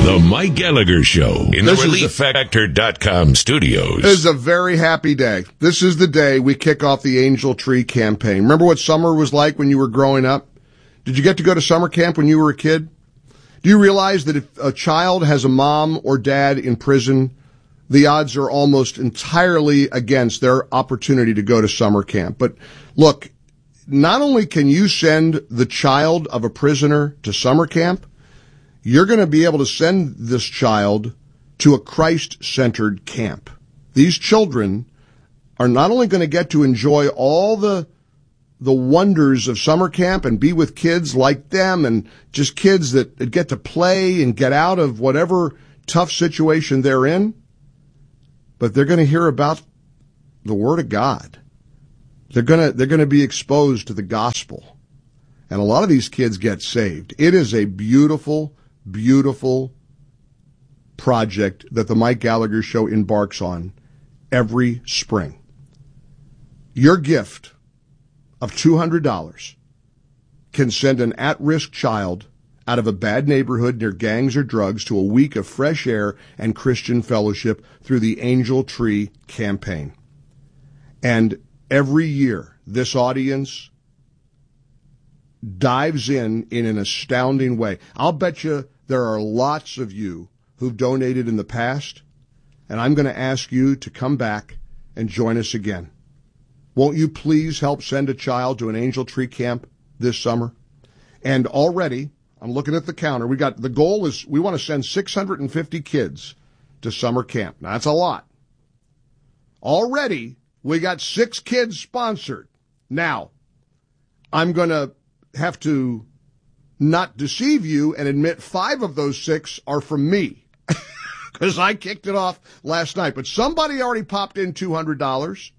The Mike Gallagher Show in the ReliefFactor.com studios. This is a very happy day. This is the day we kick off the Angel Tree campaign. Remember what summer was like when you were growing up? Did you get to go to summer camp when you were a kid? Do you realize that if a child has a mom or dad in prison, the odds are almost entirely against their opportunity to go to summer camp? But look, not only can you send the child of a prisoner to summer camp, you're going to be able to send this child to a Christ-centered camp. These children are not only going to get to enjoy all the wonders of summer camp and be with kids like them and just kids that get to play and get out of whatever tough situation they're in, but they're going to hear about the Word of God. They're going to be exposed to the gospel. And a lot of these kids get saved. It is a beautiful, beautiful project that the Mike Gallagher Show embarks on every spring. Your gift of $200 can send an at-risk child out of a bad neighborhood near gangs or drugs to a week of fresh air and Christian fellowship through the Angel Tree campaign. And every year, this audience dives in an astounding way. I'll bet you there are lots of you who've donated in the past, and I'm going to ask you to come back and join us again. Won't you please help send a child to an Angel Tree camp this summer? And already, I'm looking at the counter, the goal is we want to send 650 kids to summer camp. Now, that's a lot. Already, we got 6 kids sponsored. Now, I'm going to have to not deceive you and admit 5 of those 6 are from me because I kicked it off last night. But somebody already popped in $200.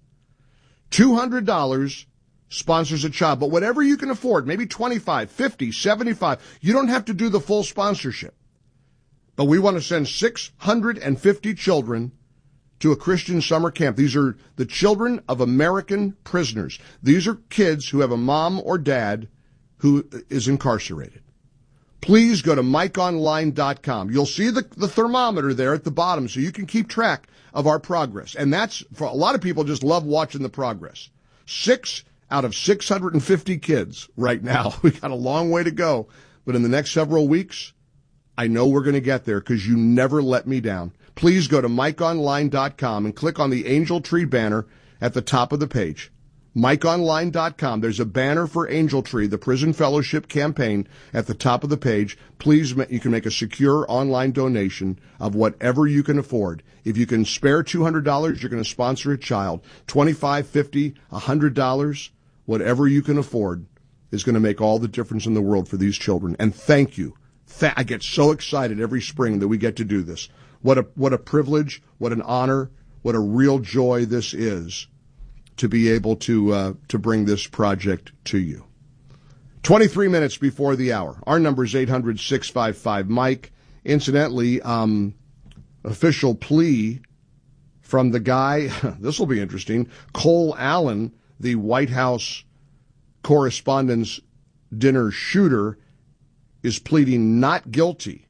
$200 sponsors a child. But whatever you can afford, maybe 25, 50, 75, you don't have to do the full sponsorship. But we want to send 650 children to a Christian summer camp. These are the children of American prisoners. These are kids who have a mom or dad who is incarcerated. Please go to MikeOnline.com. You'll see the thermometer there at the bottom so you can keep track of our progress. And that's, for a lot of people, just love watching the progress. 6 out of 650 kids right now. We got a long way to go. But in the next several weeks, I know we're going to get there because you never let me down. Please go to MikeOnline.com and click on the Angel Tree banner at the top of the page. MikeOnline.com. There's a banner for Angel Tree, the Prison Fellowship campaign, at the top of the page. Please, you can make a secure online donation of whatever you can afford. If you can spare $200, you're going to sponsor a child. $25, $50, $100, whatever you can afford is going to make all the difference in the world for these children. And thank you. I get so excited every spring that we get to do this. What a privilege, what an honor, what a real joy this is to be able to bring this project to you. 23 minutes before the hour. Our number is 800-655-MIKE. Incidentally, official plea from the guy, this will be interesting, Cole Allen, the White House Correspondents' Dinner shooter, is pleading not guilty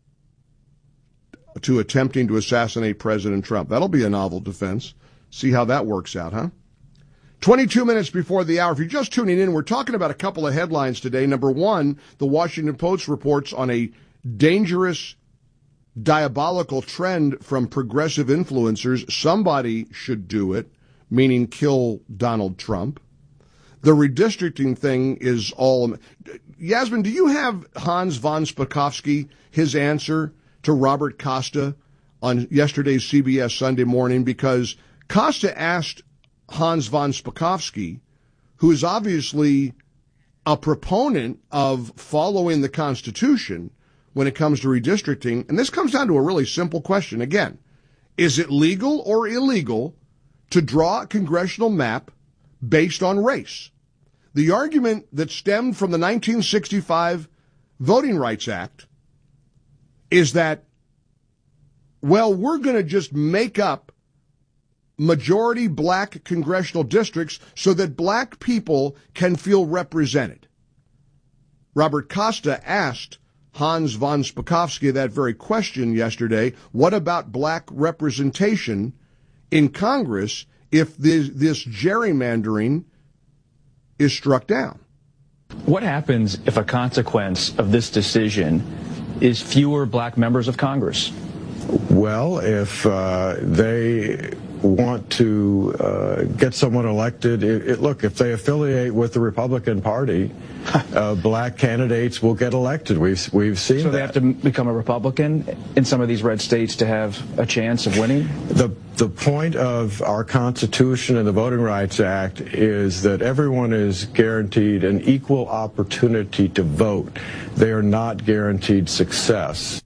to attempting to assassinate President Trump. That'll be a novel defense. See how that works out, huh? 22 minutes before the hour. If you're just tuning in, we're talking about a couple of headlines today. Number one, the Washington Post reports on a dangerous, diabolical trend from progressive influencers. Somebody should do it, meaning kill Donald Trump. The redistricting thing is all... Yasmin, do you have Hans von Spakovsky, his answer to Robert Costa on yesterday's CBS Sunday Morning? Because Costa asked Hans von Spakovsky, who is obviously a proponent of following the Constitution when it comes to redistricting, and this comes down to a really simple question. Again, is it legal or illegal to draw a congressional map based on race? The argument that stemmed from the 1965 Voting Rights Act is that, well, we're going to just make up majority black congressional districts so that black people can feel represented. Robert Costa asked Hans von Spakovsky that very question yesterday. What about black representation in Congress if this gerrymandering is struck down? What happens if a consequence of this decision is fewer black members of Congress? Well, if they want to get someone elected, look, if they affiliate with the Republican Party, black candidates will get elected. We've seen that. So they have to become a Republican in some of these red states to have a chance of winning? The point of our Constitution and the Voting Rights Act is that everyone is guaranteed an equal opportunity to vote. They are not guaranteed success.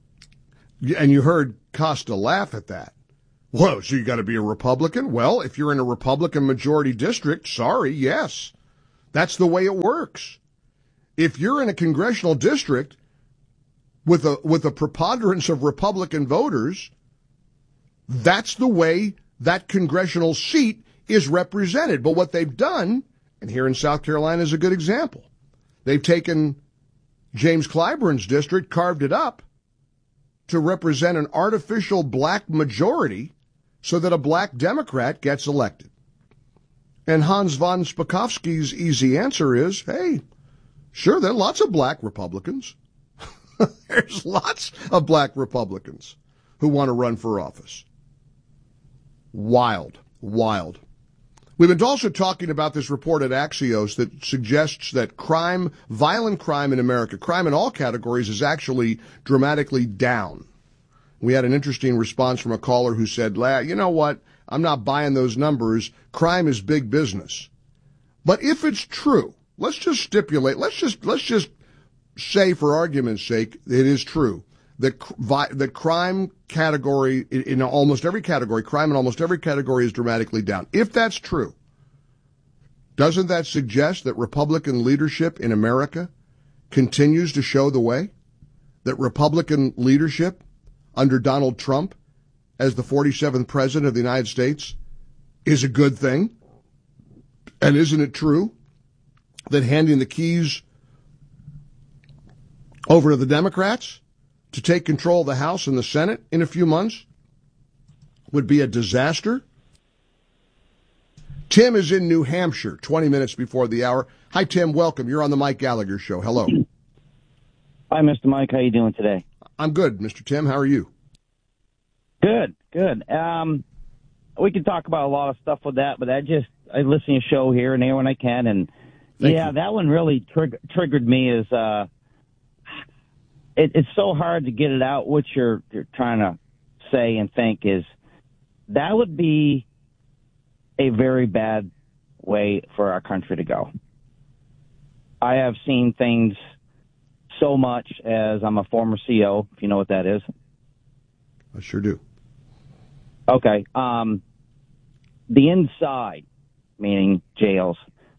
And you heard Costa laugh at that. Whoa, so you got to be a Republican? Well, if you're in a Republican majority district, sorry, yes. That's the way it works. If you're in a congressional district with a preponderance of Republican voters, that's the way that congressional seat is represented. But what they've done, and here in South Carolina is a good example, they've taken James Clyburn's district, carved it up to represent an artificial black majority so that a black Democrat gets elected. And Hans von Spakovsky's easy answer is, hey, sure, there are lots of black Republicans. There's lots of black Republicans who want to run for office. Wild, wild. We've been also talking about this report at Axios that suggests that crime, violent crime in America, crime in all categories, is actually dramatically down. We had an interesting response from a caller who said, you know what, I'm not buying those numbers. Crime is big business. But if it's true, let's just stipulate, let's just say for argument's sake, it is true that crime category in almost every category, crime in almost every category is dramatically down. If that's true, doesn't that suggest that Republican leadership in America continues to show the way? That Republican leadership under Donald Trump as the 47th president of the United States is a good thing? And isn't it true that handing the keys over to the Democrats to take control of the House and the Senate in a few months would be a disaster? Tim is in New Hampshire, 20 minutes before the hour. Hi, Tim. Welcome. You're on the Mike Gallagher Show. Hello. Hi, Mr. Mike. How you doing today? I'm good, Mr. Tim. How are you? Good. We can talk about a lot of stuff with that, but I listen to your show here and there when I can, and Thank you. That one really triggered me. Is it's so hard to get it out. What you're trying to say and think is that would be a very bad way for our country to go. I have seen things so much as I'm a former CEO, if you know what that is. I sure do. Okay. The inside, meaning jails,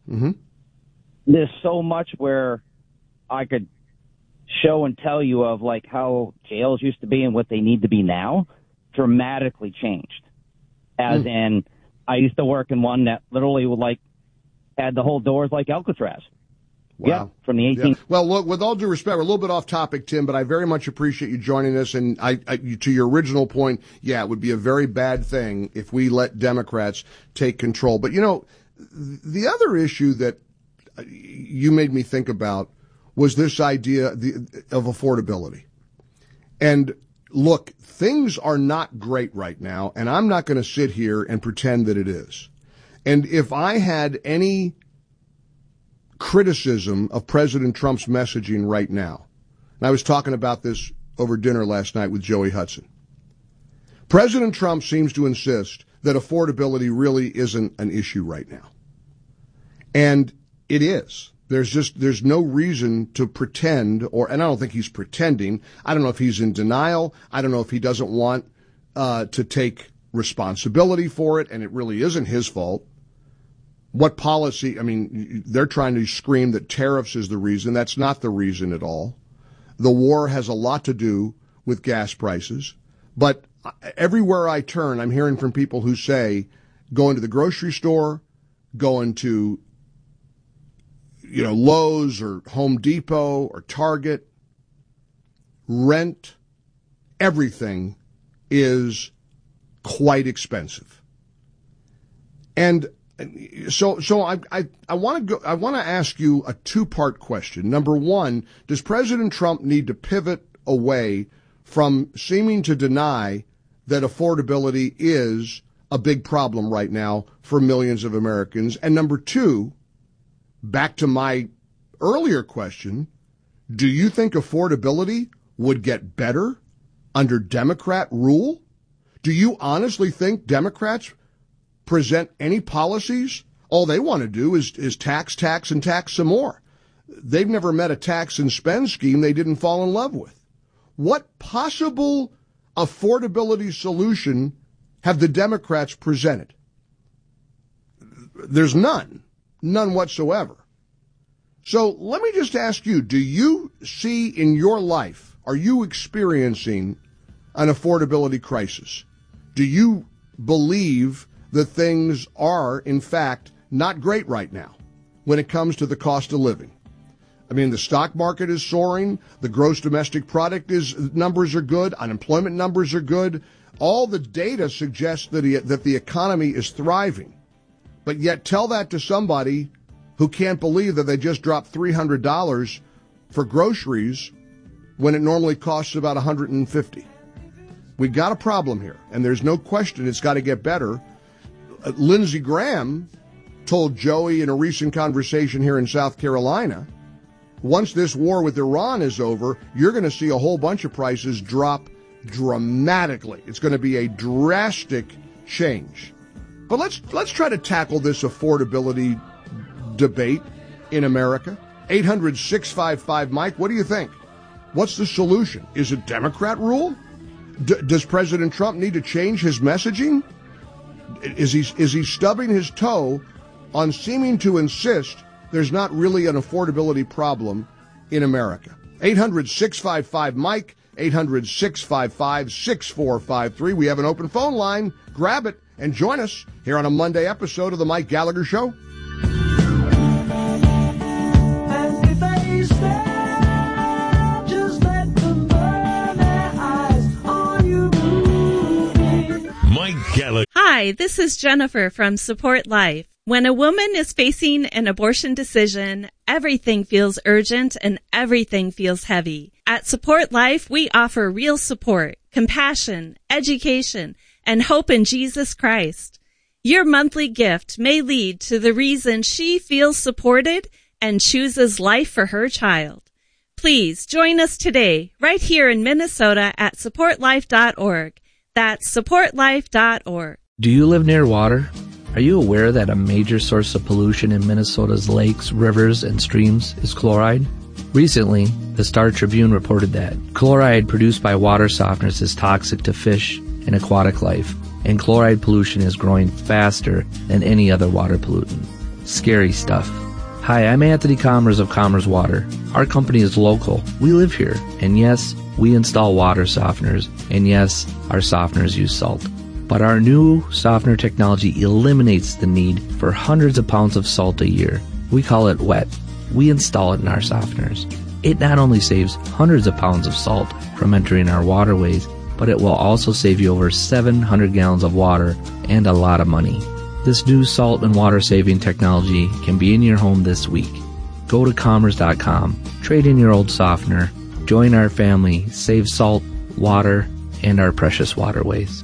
there's so much where I could show and tell you of like how jails used to be and what they need to be now, dramatically changed. As in, I used to work in one that literally would had the whole doors like Alcatraz. Wow. Yeah, from the 18th. Yeah. Well, look, with all due respect, we're a little bit off topic, Tim, but I very much appreciate you joining us. And to your original point, yeah, it would be a very bad thing if we let Democrats take control. But, you know, the other issue that you made me think about was this idea of affordability. And look, things are not great right now, and I'm not going to sit here and pretend that it is. And if I had any criticism of President Trump's messaging right now, and I was talking about this over dinner last night with Joey Hudson, President Trump seems to insist that affordability really isn't an issue right now. And it is. There's no reason to pretend, and I don't think he's pretending. I don't know if he's in denial. I don't know if he doesn't want to take responsibility for it, and it really isn't his fault. What policy? I mean, they're trying to scream that tariffs is the reason. That's not the reason at all. The war has a lot to do with gas prices. But everywhere I turn, I'm hearing from people who say, going to the grocery store, going to, Lowe's or Home Depot or Target, rent, everything is quite expensive. And so I want to ask you a two-part question. Number one, does President Trump need to pivot away from seeming to deny that affordability is a big problem right now for millions of Americans? And number two, back to my earlier question, do you think affordability would get better under Democrat rule? Do you honestly think Democrats present any policies? All they want to do is tax, and tax some more. They've never met a tax and spend scheme they didn't fall in love with. What possible affordability solution have the Democrats presented? There's none whatsoever. So let me just ask you, do you see in your life, are you experiencing an affordability crisis? Do you believe that things are, in fact, not great right now when it comes to the cost of living? I mean, the stock market is soaring. The gross domestic product numbers are good. Unemployment numbers are good. All the data suggests that the economy is thriving. But yet tell that to somebody who can't believe that they just dropped $300 for groceries when it normally costs about $150. We got a problem here, and there's no question it's got to get better. Lindsey Graham told Joey in a recent conversation here in South Carolina, once this war with Iran is over, you're going to see a whole bunch of prices drop dramatically. It's going to be a drastic change. But let's try to tackle this affordability debate in America. 800-655-Mike, what do you think? What's the solution? Is it Democrat rule? Does President Trump need to change his messaging? Is he stubbing his toe on seeming to insist there's not really an affordability problem in America? 800-655-Mike, 800-655-6453. We have an open phone line. Grab it and join us here on a Monday episode of The Mike Gallagher Show. Hi, this is Jennifer from Support Life. When a woman is facing an abortion decision, everything feels urgent and everything feels heavy. At Support Life, we offer real support, compassion, education, and hope in Jesus Christ. Your monthly gift may lead to the reason she feels supported and chooses life for her child. Please join us today, right here in Minnesota at supportlife.org. That's supportlife.org. Do you live near water? Are you aware that a major source of pollution in Minnesota's lakes, rivers, and streams is chloride? Recently, the Star Tribune reported that chloride produced by water softeners is toxic to fish and aquatic life, and chloride pollution is growing faster than any other water pollutant. Scary stuff. Hi, I'm Anthony Commerce of Commerce Water. Our company is local. We live here, and yes, we install water softeners, and yes, our softeners use salt. But our new softener technology eliminates the need for hundreds of pounds of salt a year. We call it WET. We install it in our softeners. It not only saves hundreds of pounds of salt from entering our waterways, but it will also save you over 700 gallons of water and a lot of money. This new salt and water saving technology can be in your home this week. Go to commerce.com, trade in your old softener, join our family, save salt, water, and our precious waterways.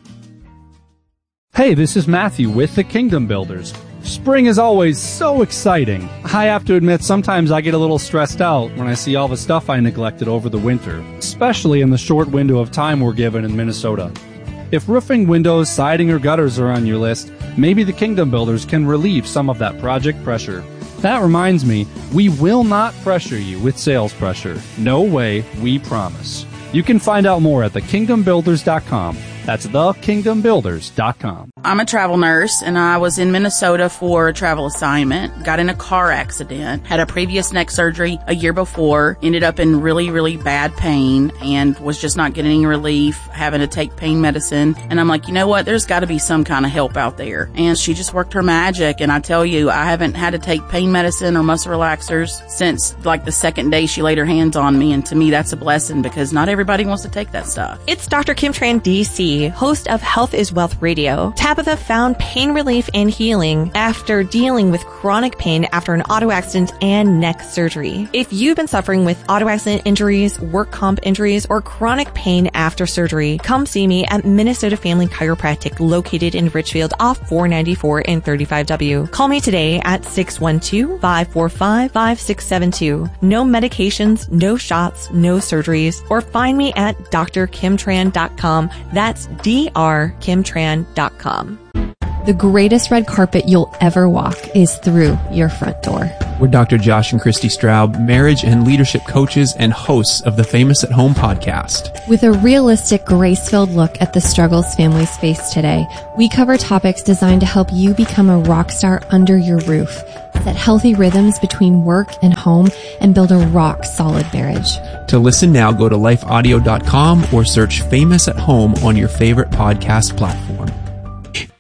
Hey, this is Matthew with the Kingdom Builders. Spring is always so exciting. I have to admit, sometimes I get a little stressed out when I see all the stuff I neglected over the winter, especially in the short window of time we're given in Minnesota. If roofing, windows, siding, or gutters are on your list, maybe the Kingdom Builders can relieve some of that project pressure. That reminds me, we will not pressure you with sales pressure. No way, we promise. You can find out more at thekingdombuilders.com. That's thekingdombuilders.com. I'm a travel nurse, and I was in Minnesota for a travel assignment, got in a car accident, had a previous neck surgery a year before, ended up in really, really bad pain, and was just not getting any relief, having to take pain medicine. And I'm like, you know what? There's got to be some kind of help out there. And she just worked her magic, and I tell you, I haven't had to take pain medicine or muscle relaxers since like the second day she laid her hands on me, and to me, that's a blessing because not everybody wants to take that stuff. It's Dr. Kim Tran, DC, host of Health is Wealth Radio. Tabitha found pain relief and healing after dealing with chronic pain after an auto accident and neck surgery. If you've been suffering with auto accident injuries, work comp injuries, or chronic pain after surgery, come see me at Minnesota Family Chiropractic located in Richfield off 494 and 35W. Call me today at 612-545-5672. No medications, no shots, no surgeries, or find me at drkimtran.com. That's drkimtran.com. The greatest red carpet you'll ever walk is through your front door. We're Dr. Josh and Christy Straub, marriage and leadership coaches and hosts of the Famous at Home podcast. With a realistic, grace-filled look at the struggles families face today, we cover topics designed to help you become a rock star under your roof, set healthy rhythms between work and home, and build a rock-solid marriage. To listen now, go to lifeaudio.com or search Famous at Home on your favorite podcast platform.